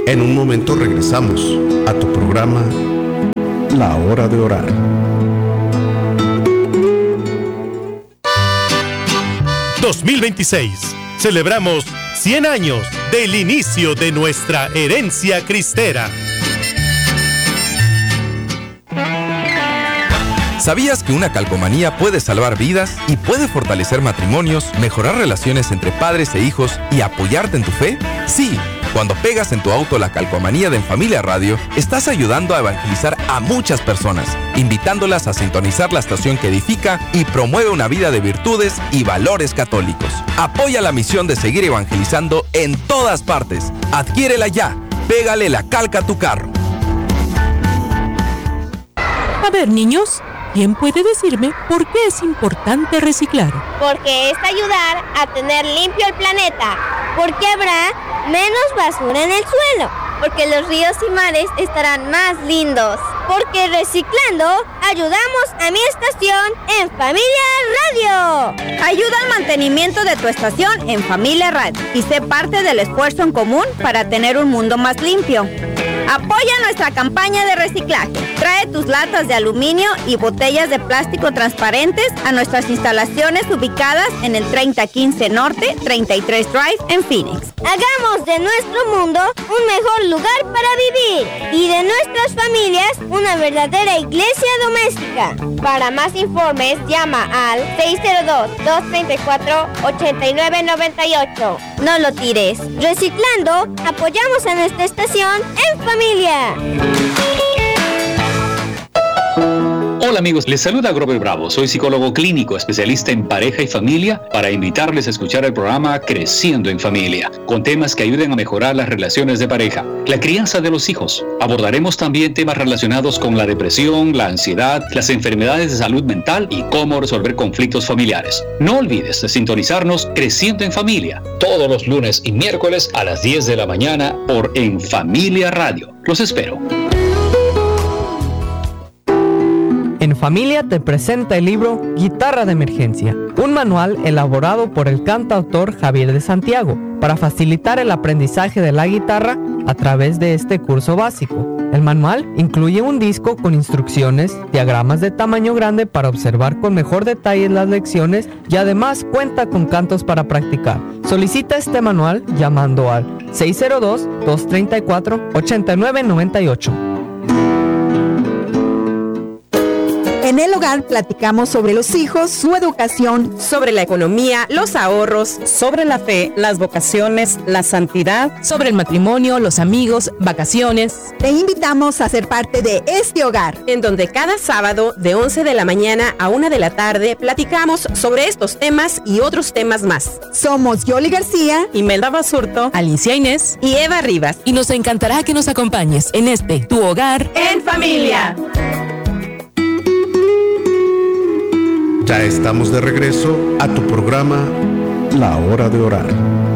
En un momento regresamos a tu programa La Hora de Orar. ...2026... celebramos 100 años del inicio de nuestra herencia cristera. ¿Sabías que una calcomanía puede salvar vidas y puede fortalecer matrimonios, mejorar relaciones entre padres e hijos y apoyarte en tu fe? Sí, cuando pegas en tu auto la calcomanía de En Familia Radio, estás ayudando a evangelizar a muchas personas, invitándolas a sintonizar la estación que edifica y promueve una vida de virtudes y valores católicos. Apoya la misión de seguir evangelizando en todas partes. Adquiérela ya. Pégale la calca a tu carro. A ver, niños, ¿quién puede decirme por qué es importante reciclar? Porque es ayudar a tener limpio el planeta. Porque habrá menos basura en el suelo. Porque los ríos y mares estarán más lindos. Porque reciclando ayudamos a mi estación En Familia Radio. Ayuda al mantenimiento de tu estación En Familia Radio y sé parte del esfuerzo en común para tener un mundo más limpio. Apoya nuestra campaña de reciclaje. Trae tus latas de aluminio y botellas de plástico transparentes a nuestras instalaciones ubicadas en el 3015 Norte, 33 Drive en Phoenix. Hagamos de nuestro mundo un mejor lugar para vivir y de nuestras familias una verdadera iglesia doméstica. Para más informes, llama al 602-234-8998. No lo tires. Reciclando, apoyamos a nuestra estación En Familia. Hola amigos, les saluda Grover Bravo. Soy psicólogo clínico, especialista en pareja y familia, para invitarles a escuchar el programa Creciendo en Familia, con temas que ayuden a mejorar las relaciones de pareja, la crianza de los hijos. Abordaremos también temas relacionados con la depresión, la ansiedad, las enfermedades de salud mental y cómo resolver conflictos familiares. No olvides de sintonizarnos Creciendo en Familia, todos los lunes y miércoles a las 10 de la mañana por En Familia Radio. Los espero. En Familia te presenta el libro Guitarra de Emergencia, un manual elaborado por el cantautor Javier de Santiago para facilitar el aprendizaje de la guitarra a través de este curso básico. El manual incluye un disco con instrucciones, diagramas de tamaño grande para observar con mejor detalle las lecciones y además cuenta con cantos para practicar. Solicita este manual llamando al 602-234-8998. En el hogar platicamos sobre los hijos, su educación, sobre la economía, los ahorros, sobre la fe, las vocaciones, la santidad, sobre el matrimonio, los amigos, vacaciones. Te invitamos a ser parte de este hogar, en donde cada sábado de 11 de la mañana a 1 de la tarde platicamos sobre estos temas y otros temas más. Somos Yoli García, Imelda Basurto, Alicia Inés y Eva Rivas. Y nos encantará que nos acompañes en este, tu hogar en familia. Ya estamos de regreso a tu programa La Hora de Orar.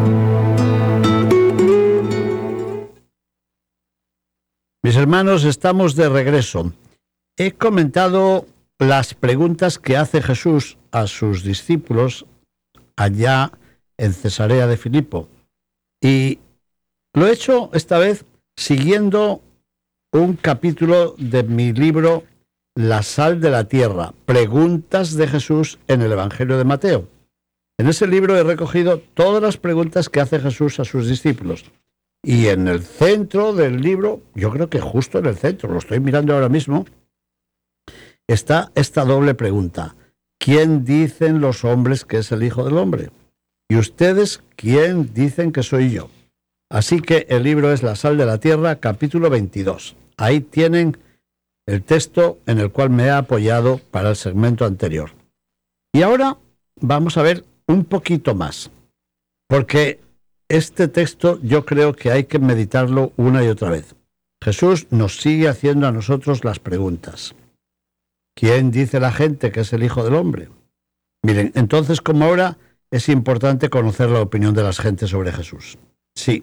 Mis hermanos, estamos de regreso. He comentado las preguntas que hace Jesús a sus discípulos allá en Cesarea de Filipo. Y lo he hecho esta vez siguiendo un capítulo de mi libro La Sal de la Tierra, preguntas de Jesús en el Evangelio de Mateo. En ese libro he recogido todas las preguntas que hace Jesús a sus discípulos. Y en el centro del libro, yo creo que justo en el centro, lo estoy mirando ahora mismo, está esta doble pregunta. ¿Quién dicen los hombres que es el Hijo del Hombre? Y ustedes, ¿quién dicen que soy yo? Así que el libro es La Sal de la Tierra, capítulo 22. Ahí tienen el texto en el cual me he apoyado para el segmento anterior. Y ahora vamos a ver un poquito más, porque este texto yo creo que hay que meditarlo una y otra vez. Jesús nos sigue haciendo a nosotros las preguntas. ¿Quién dice la gente que es el Hijo del Hombre? Miren, entonces como ahora es importante conocer la opinión de las gentes sobre Jesús. Sí.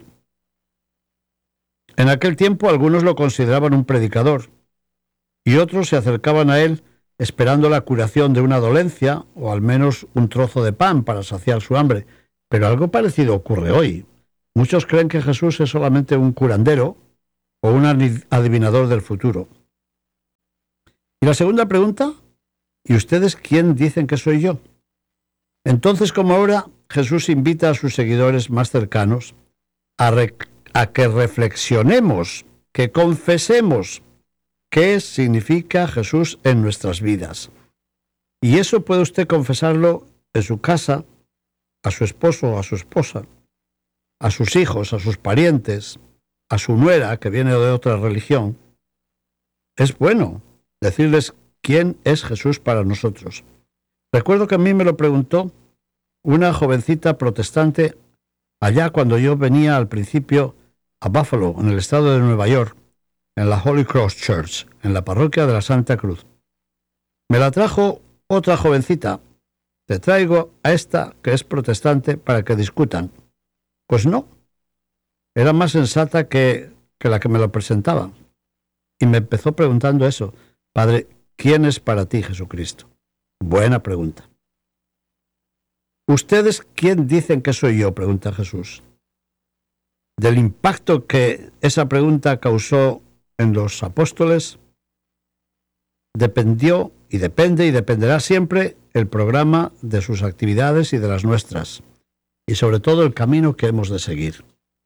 En aquel tiempo algunos lo consideraban un predicador, y otros se acercaban a él esperando la curación de una dolencia o al menos un trozo de pan para saciar su hambre. Pero algo parecido ocurre hoy. Muchos creen que Jesús es solamente un curandero o un adivinador del futuro. Y la segunda pregunta, ¿y ustedes quién dicen que soy yo? Entonces, como ahora, Jesús invita a sus seguidores más cercanos a que reflexionemos, que confesemos qué significa Jesús en nuestras vidas. Y eso puede usted confesarlo en su casa, a su esposo o a su esposa, a sus hijos, a sus parientes, a su nuera que viene de otra religión. Es bueno decirles quién es Jesús para nosotros. Recuerdo que a mí me lo preguntó una jovencita protestante allá cuando yo venía al principio a Buffalo, en el estado de Nueva York, en la Holy Cross Church, en la parroquia de la Santa Cruz. Me la trajo otra jovencita. Te traigo a esta que es protestante para que discutan. Pues no. Era más sensata que la que me lo presentaba. Y me empezó preguntando eso. Padre, ¿quién es para ti Jesucristo? Buena pregunta. ¿Ustedes quién dicen que soy yo?, pregunta Jesús. Del impacto que esa pregunta causó en los apóstoles, dependió y depende y dependerá siempre el programa de sus actividades y de las nuestras, y sobre todo el camino que hemos de seguir.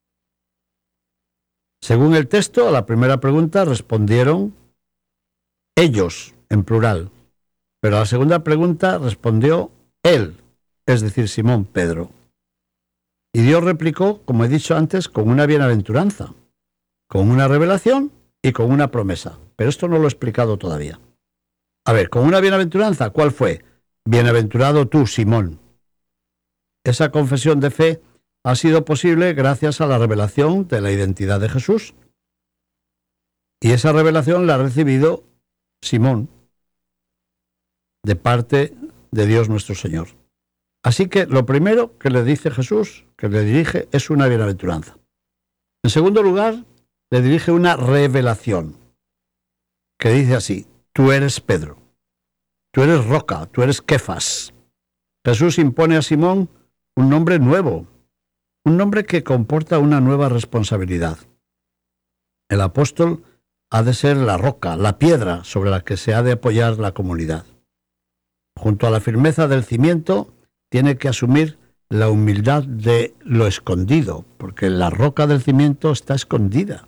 Según el texto, a la primera pregunta respondieron ellos, en plural, pero a la segunda pregunta respondió él, es decir, Simón Pedro. Y Dios replicó, como he dicho antes, con una bienaventuranza, con una revelación y con una promesa. Pero esto no lo he explicado todavía. A ver, con una bienaventuranza, ¿cuál fue? Bienaventurado tú, Simón. Esa confesión de fe ha sido posible gracias a la revelación de la identidad de Jesús. Y esa revelación la ha recibido Simón, de parte de Dios nuestro Señor. Así que lo primero que le dice Jesús, que le dirige, es una bienaventuranza. En segundo lugar, le dirige una revelación, que dice así: tú eres Pedro, tú eres roca, tú eres Kefas. Jesús impone a Simón un nombre nuevo, un nombre que comporta una nueva responsabilidad. El apóstol ha de ser la roca, la piedra sobre la que se ha de apoyar la comunidad. Junto a la firmeza del cimiento, tiene que asumir la humildad de lo escondido, porque la roca del cimiento está escondida.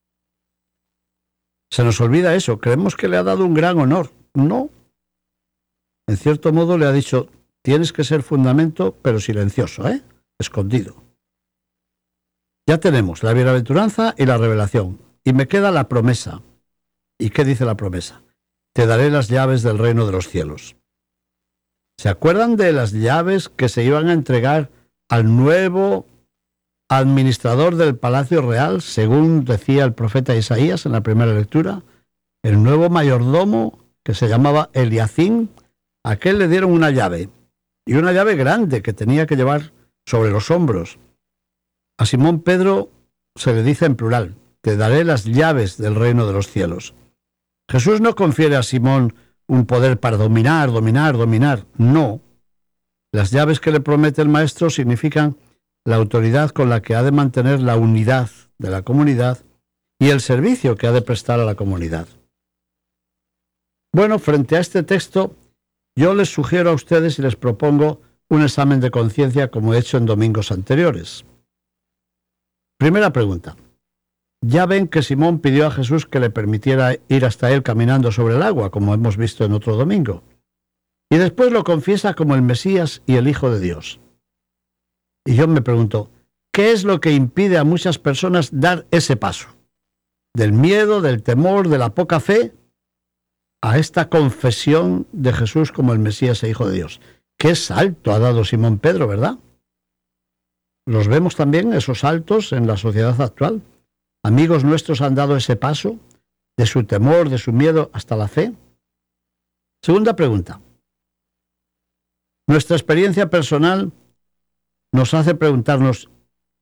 Se nos olvida eso, creemos que le ha dado un gran honor. No. En cierto modo le ha dicho, tienes que ser fundamento, pero silencioso, escondido. Ya tenemos la bienaventuranza y la revelación, y me queda la promesa. ¿Y qué dice la promesa? Te daré las llaves del reino de los cielos. ¿Se acuerdan de las llaves que se iban a entregar al nuevo administrador del Palacio Real, según decía el profeta Isaías en la primera lectura? El nuevo mayordomo, que se llamaba Eliacim, a aquel le dieron una llave, y una llave grande que tenía que llevar sobre los hombros. A Simón Pedro se le dice en plural, te daré las llaves del reino de los cielos. Jesús no confiere a Simón un poder para dominar. No. Las llaves que le promete el Maestro significan la autoridad con la que ha de mantener la unidad de la comunidad y el servicio que ha de prestar a la comunidad. Bueno, frente a este texto, yo les sugiero a ustedes y les propongo un examen de conciencia como he hecho en domingos anteriores. Primera pregunta. Ya ven que Simón pidió a Jesús que le permitiera ir hasta él caminando sobre el agua, como hemos visto en otro domingo. Y después lo confiesa como el Mesías y el Hijo de Dios. Y yo me pregunto, ¿qué es lo que impide a muchas personas dar ese paso? Del miedo, del temor, de la poca fe, a esta confesión de Jesús como el Mesías e Hijo de Dios. ¿Qué salto ha dado Simón Pedro, verdad? Los vemos también, esos saltos, en la sociedad actual. Amigos nuestros han dado ese paso de su temor, de su miedo hasta la fe. Segunda pregunta. Nuestra experiencia personal nos hace preguntarnos,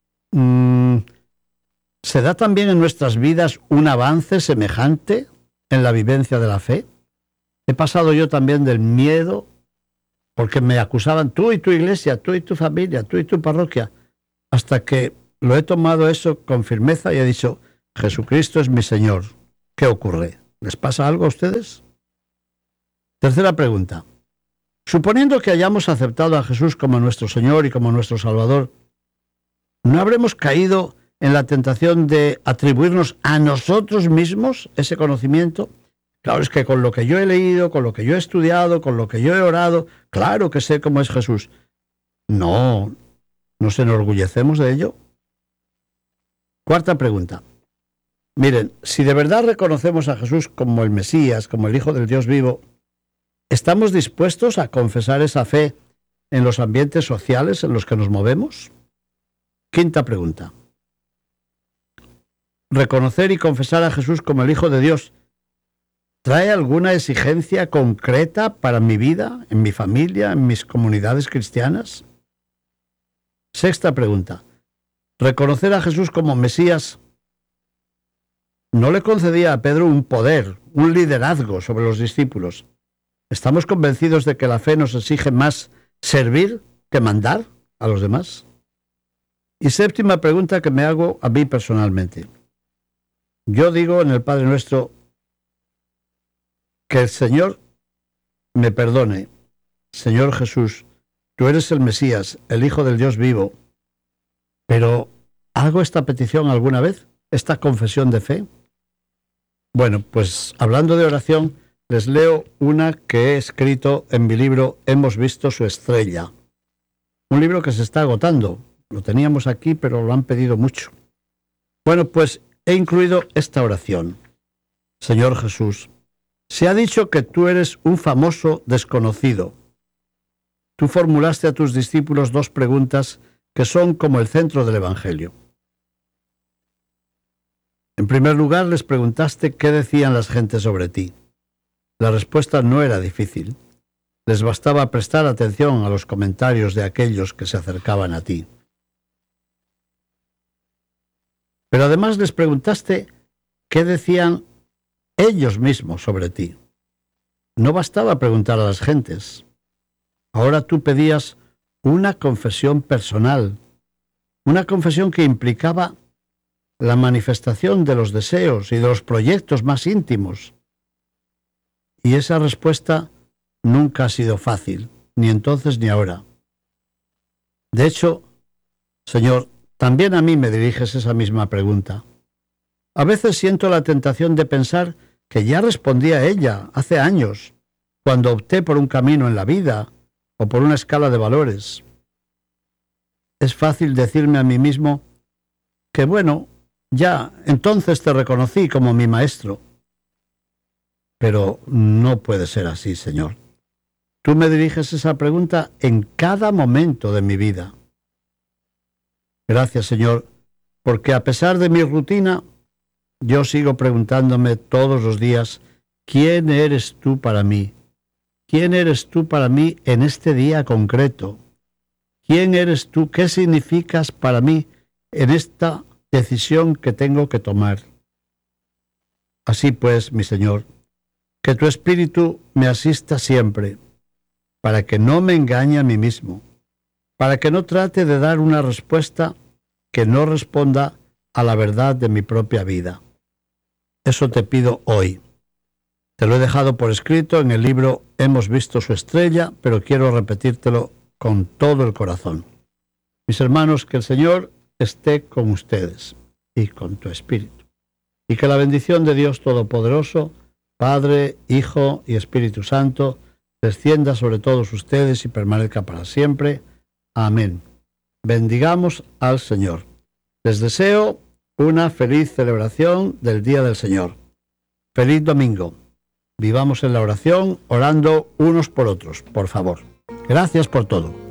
¿se da también en nuestras vidas un avance semejante en la vivencia de la fe? He pasado yo también del miedo, porque me acusaban tú y tu iglesia, tú y tu familia, tú y tu parroquia, hasta que lo he tomado eso con firmeza y he dicho, Jesucristo es mi Señor. ¿Qué ocurre? ¿Les pasa algo a ustedes? Tercera pregunta. Suponiendo que hayamos aceptado a Jesús como nuestro Señor y como nuestro Salvador, ¿no habremos caído en la tentación de atribuirnos a nosotros mismos ese conocimiento? Claro, es que con lo que yo he leído, con lo que yo he estudiado, con lo que yo he orado, claro que sé cómo es Jesús. No, ¿nos enorgullecemos de ello? Cuarta pregunta. Miren, si de verdad reconocemos a Jesús como el Mesías, como el Hijo del Dios vivo, ¿estamos dispuestos a confesar esa fe en los ambientes sociales en los que nos movemos? Quinta pregunta. ¿Reconocer y confesar a Jesús como el Hijo de Dios trae alguna exigencia concreta para mi vida, en mi familia, en mis comunidades cristianas? Sexta pregunta. ¿Reconocer a Jesús como Mesías no le concedía a Pedro un poder, un liderazgo sobre los discípulos? ¿Estamos convencidos de que la fe nos exige más servir que mandar a los demás? Y séptima pregunta que me hago a mí personalmente. Yo digo en el Padre Nuestro que el Señor me perdone. Señor Jesús, tú eres el Mesías, el Hijo del Dios vivo. Pero, ¿hago esta petición alguna vez? ¿Esta confesión de fe? Bueno, pues hablando de oración, les leo una que he escrito en mi libro Hemos visto su estrella. Un libro que se está agotando. Lo teníamos aquí, pero lo han pedido mucho. Bueno, pues he incluido esta oración. Señor Jesús, se ha dicho que tú eres un famoso desconocido. Tú formulaste a tus discípulos 2 preguntas que son como el centro del Evangelio. En primer lugar, les preguntaste qué decían las gentes sobre ti. La respuesta no era difícil. Les bastaba prestar atención a los comentarios de aquellos que se acercaban a ti. Pero además les preguntaste qué decían ellos mismos sobre ti. No bastaba preguntar a las gentes. Ahora tú pedías una confesión personal, una confesión que implicaba la manifestación de los deseos y de los proyectos más íntimos. Y esa respuesta nunca ha sido fácil, ni entonces ni ahora. De hecho, Señor, también a mí me diriges esa misma pregunta. A veces siento la tentación de pensar que ya respondí a ella hace años, cuando opté por un camino en la vida o por una escala de valores. Es fácil decirme a mí mismo que, bueno, ya entonces te reconocí como mi maestro. Pero no puede ser así, Señor. Tú me diriges esa pregunta en cada momento de mi vida. Gracias, Señor, porque a pesar de mi rutina, yo sigo preguntándome todos los días, ¿quién eres tú para mí? ¿Quién eres tú para mí en este día concreto? ¿Quién eres tú? ¿Qué significas para mí en esta decisión que tengo que tomar? Así pues, mi Señor, que tu Espíritu me asista siempre, para que no me engañe a mí mismo, para que no trate de dar una respuesta que no responda a la verdad de mi propia vida. Eso te pido hoy. Te lo he dejado por escrito en el libro Hemos visto su estrella, pero quiero repetírtelo con todo el corazón. Mis hermanos, que el Señor esté con ustedes y con tu espíritu. Y que la bendición de Dios Todopoderoso, Padre, Hijo y Espíritu Santo, descienda sobre todos ustedes y permanezca para siempre. Amén. Bendigamos al Señor. Les deseo una feliz celebración del Día del Señor. Feliz domingo. Vivamos en la oración, orando unos por otros, por favor. Gracias por todo.